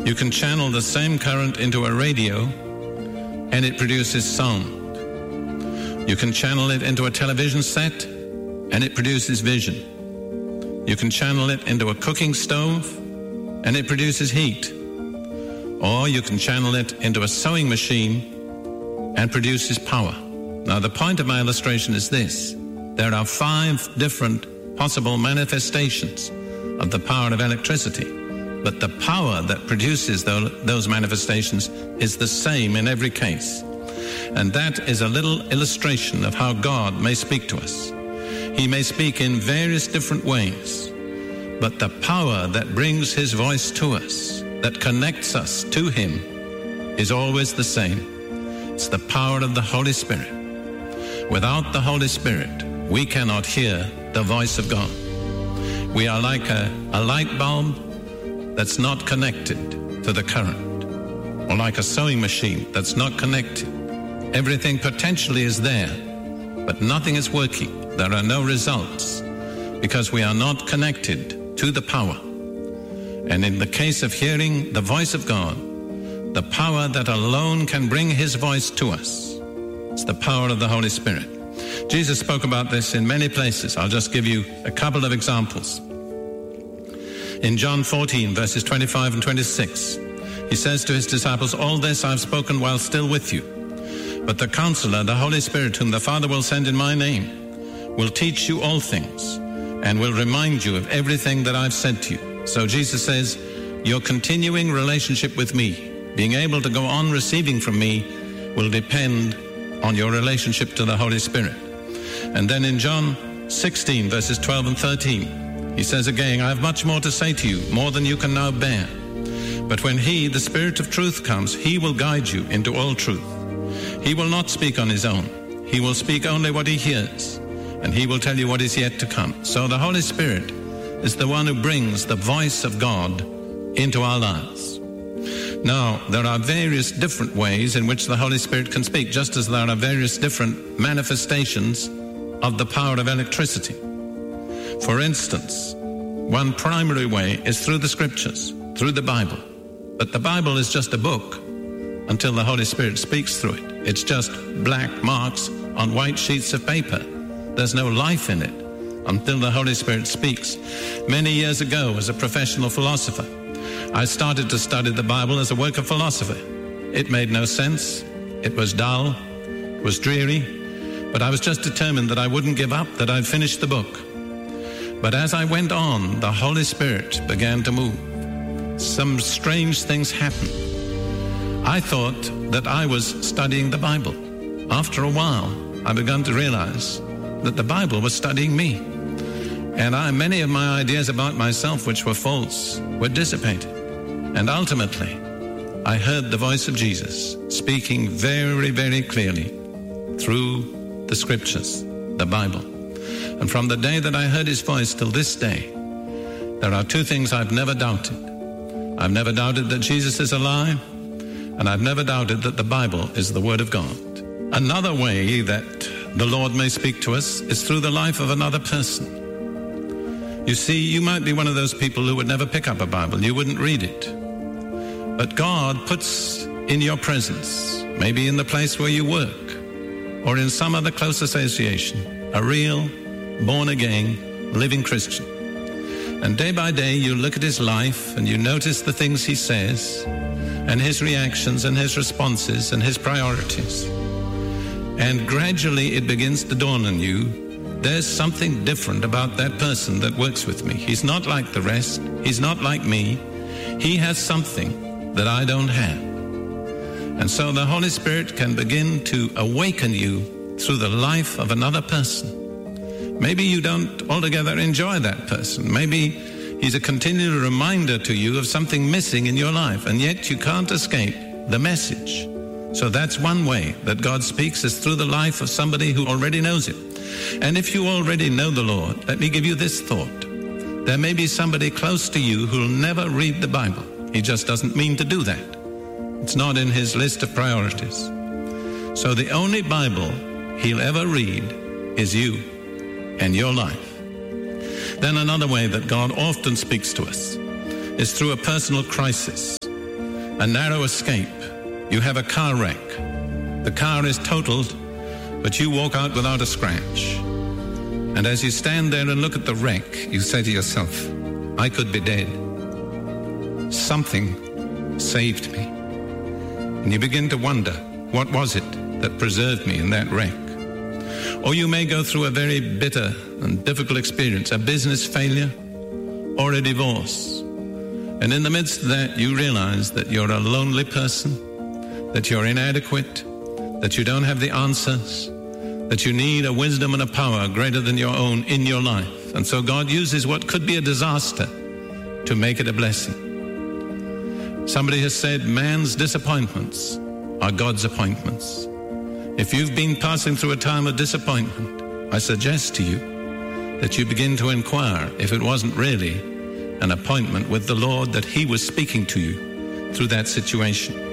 You can channel the same current into a radio and it produces sound. You can channel it into a television set and it produces vision. You can channel it into a cooking stove and it produces heat. Or you can channel it into a sewing machine and produces power. Now, the point of my illustration is this. There are 5 different possible manifestations of the power of electricity, but the power that produces those manifestations is the same in every case. And that is a little illustration of how God may speak to us. He may speak in various different ways, but the power that brings his voice to us, that connects us to him, is always the same. It's the power of the Holy Spirit. Without the Holy Spirit, we cannot hear the voice of God. We are like a light bulb that's not connected to the current, or like a sewing machine that's not connected. Everything potentially is there, but nothing is working. There are no results because we are not connected to the power. And in the case of hearing the voice of God, the power that alone can bring his voice to us, it's the power of the Holy Spirit. Jesus spoke about this in many places. I'll just give you a couple of examples. In John 14, verses 25 and 26, he says to his disciples, "All this I've spoken while still with you. But the Counselor, the Holy Spirit, whom the Father will send in my name, will teach you all things and will remind you of everything that I've said to you." So Jesus says, your continuing relationship with me, being able to go on receiving from me, will depend on your relationship to the Holy Spirit. And then in John 16, verses 12 and 13, he says again, "I have much more to say to you, more than you can now bear. But when he, the Spirit of truth, comes, he will guide you into all truth. He will not speak on his own. He will speak only what he hears, and he will tell you what is yet to come." So the Holy Spirit is the one who brings the voice of God into our lives. Now, there are various different ways in which the Holy Spirit can speak, just as there are various different manifestations of the power of electricity. For instance, one primary way is through the Scriptures, through the Bible. But the Bible is just a book until the Holy Spirit speaks through it. It's just black marks on white sheets of paper. There's no life in it until the Holy Spirit speaks. Many years ago, as a professional philosopher, I started to study the Bible as a work of philosophy. It made no sense. It was dull. It was dreary. But I was just determined that I wouldn't give up, that I'd finish the book. But as I went on, the Holy Spirit began to move. Some strange things happened. I thought that I was studying the Bible. After a while, I began to realize that the Bible was studying me. And many of my ideas about myself, which were false, were dissipated. And ultimately, I heard the voice of Jesus speaking very, very clearly through the Scriptures, the Bible. And from the day that I heard his voice till this day, there are 2 things I've never doubted. I've never doubted that Jesus is alive, and I've never doubted that the Bible is the Word of God. Another way that the Lord may speak to us is through the life of another person. You see, you might be one of those people who would never pick up a Bible. You wouldn't read it. But God puts in your presence, maybe in the place where you work, or in some other close association, a real, born-again, living Christian. And day by day, you look at his life and you notice the things he says, and his reactions and his responses and his priorities. And gradually it begins to dawn on you, there's something different about that person that works with me. He's not like the rest. He's not like me. He has something that I don't have. And so the Holy Spirit can begin to awaken you through the life of another person. Maybe you don't altogether enjoy that person. Maybe he's a continual reminder to you of something missing in your life, and yet you can't escape the message. So that's one way that God speaks, is through the life of somebody who already knows him. And if you already know the Lord, let me give you this thought. There may be somebody close to you who'll never read the Bible. He just doesn't mean to do that. It's not in his list of priorities. So the only Bible he'll ever read is you and your life. Then another way that God often speaks to us is through a personal crisis. a narrow escape. You have a car wreck. The car is totaled, but you walk out without a scratch. And as you stand there and look at the wreck, you say to yourself, I could be dead. Something saved me. And you begin to wonder, what was it that preserved me in that wreck? Or you may go through a very bitter and difficult experience, a business failure or a divorce. And in the midst of that, you realize that you're a lonely person, that you're inadequate, that you don't have the answers, that you need a wisdom and a power greater than your own in your life. And so God uses what could be a disaster to make it a blessing. Somebody has said, man's disappointments are God's appointments. If you've been passing through a time of disappointment, I suggest to you that you begin to inquire if it wasn't really an appointment with the Lord, that He was speaking to you through that situation.